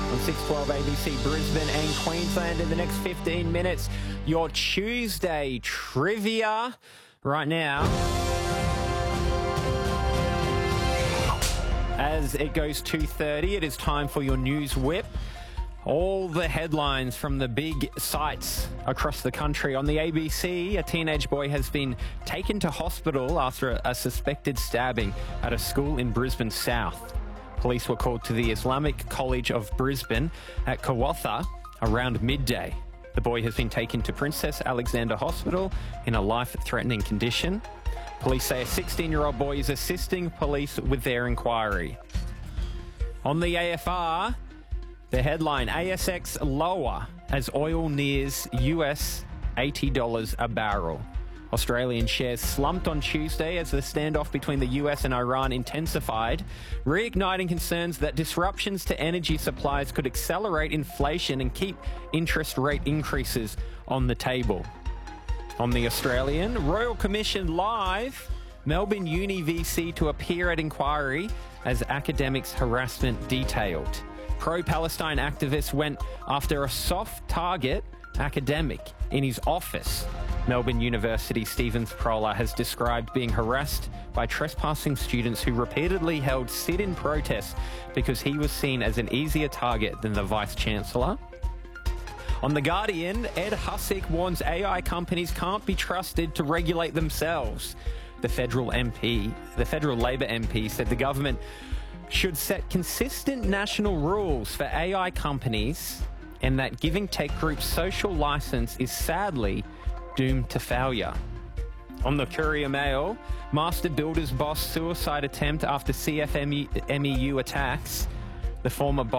on 612 ABC Brisbane and Queensland in the next 15 minutes. Your Tuesday trivia right now. As it goes 2:30, it is time for your news whip. All the headlines from the big sites across the country. On the ABC, a teenage boy has been taken to hospital after a suspected stabbing at a school in Brisbane South. Police were called to the Islamic College of Brisbane at Kawatha around midday. The boy has been taken to Princess Alexandra Hospital in a life-threatening condition. Police say a 16-year-old boy is assisting police with their inquiry. On the AFR, the headline, ASX lower as oil nears US $80 a barrel. Australian shares slumped on Tuesday as the standoff between the US and Iran intensified, reigniting concerns that disruptions to energy supplies could accelerate inflation and keep interest rate increases on the table. On the Australian, Royal Commission live, Melbourne Uni VC to appear at inquiry as academics harassment detailed. Pro-Palestine activists went after a soft target academic in his office. Melbourne University Stevens Proler has described being harassed by trespassing students who repeatedly held sit-in protests because he was seen as an easier target than the Vice-Chancellor. On The Guardian, Ed Hussick warns AI companies can't be trusted to regulate themselves. The federal Labor MP said the government should set consistent national rules for AI companies and that giving tech groups social license is sadly doomed to failure. On the Courier Mail, Master Builders boss suicide attempt after CFMEU attacks. The former boss